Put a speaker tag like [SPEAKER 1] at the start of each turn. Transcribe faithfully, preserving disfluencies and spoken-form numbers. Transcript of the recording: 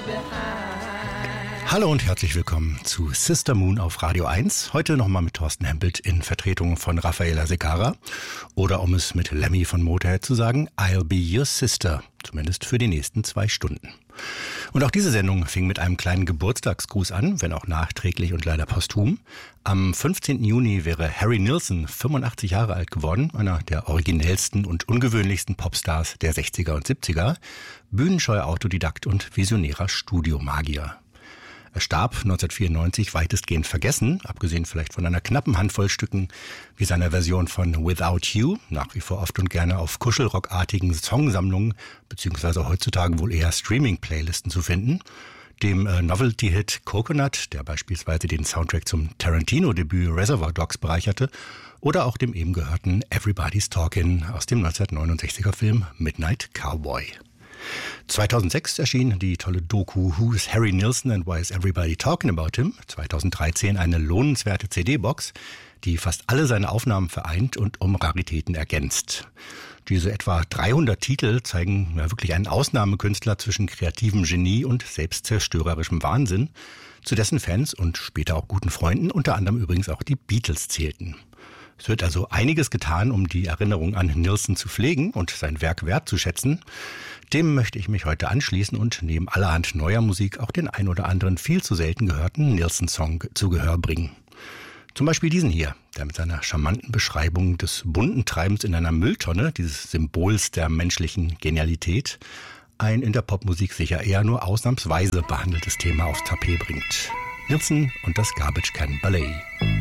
[SPEAKER 1] Hallo und herzlich willkommen zu Sister Moon auf Radio eins. Heute nochmal mit Thorsten Hempelt in Vertretung von Raffaella Segarra. Oder um es mit Lemmy von Motorhead zu sagen, I'll be your sister. Zumindest für die nächsten zwei Stunden. Und auch diese Sendung fing mit einem kleinen Geburtstagsgruß an, wenn auch nachträglich und leider posthum. Am fünfzehnten Juni wäre Harry Nilsson fünfundachtzig Jahre alt geworden, einer der originellsten und ungewöhnlichsten Popstars der sechziger und siebziger, bühnenscheuer Autodidakt und visionärer Studiomagier. Er starb neunzehnhundertvierundneunzig weitestgehend vergessen, abgesehen vielleicht von einer knappen Handvoll Stücken wie seiner Version von Without You, nach wie vor oft und gerne auf Kuschelrockartigen Songsammlungen beziehungsweise heutzutage wohl eher Streaming-Playlisten zu finden, dem äh, Novelty-Hit Coconut, der beispielsweise den Soundtrack zum Tarantino-Debüt Reservoir Dogs bereicherte, oder auch dem eben gehörten Everybody's Talkin' aus dem neunzehnhundertneunundsechziger Film Midnight Cowboy. zweitausendsechs erschien die tolle Doku Who's Harry Nilsson and Why is Everybody Talking About Him? zweitausenddreizehn eine lohnenswerte C D-Box, die fast alle seine Aufnahmen vereint und um Raritäten ergänzt. Diese etwa dreihundert Titel zeigen ja wirklich einen Ausnahmekünstler zwischen kreativem Genie und selbstzerstörerischem Wahnsinn, zu dessen Fans und später auch guten Freunden unter anderem übrigens auch die Beatles zählten. Es wird also einiges getan, um die Erinnerung an Nilsson zu pflegen und sein Werk wertzuschätzen. Dem möchte ich mich heute anschließen und neben allerhand neuer Musik auch den ein oder anderen viel zu selten gehörten Nilsson-Song zu Gehör bringen. Zum Beispiel diesen hier, der mit seiner charmanten Beschreibung des bunten Treibens in einer Mülltonne, dieses Symbols der menschlichen Genialität, ein in der Popmusik sicher eher nur ausnahmsweise behandeltes Thema aufs Tapet bringt. Nilsson und das Garbage Can Ballet.